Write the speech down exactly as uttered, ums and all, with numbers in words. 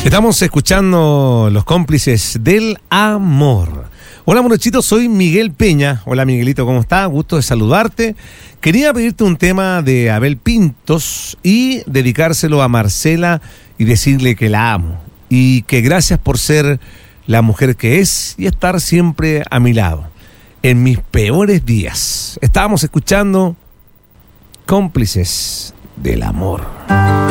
Estamos escuchando Los Cómplices del Amor. Hola, morochito, soy Miguel Peña. Hola, Miguelito, ¿cómo estás? Gusto de saludarte. Quería pedirte un tema de Abel Pintos y dedicárselo a Marcela y decirle que la amo y que gracias por ser la mujer que es y estar siempre a mi lado en mis peores días. Estábamos escuchando Cómplices del Amor.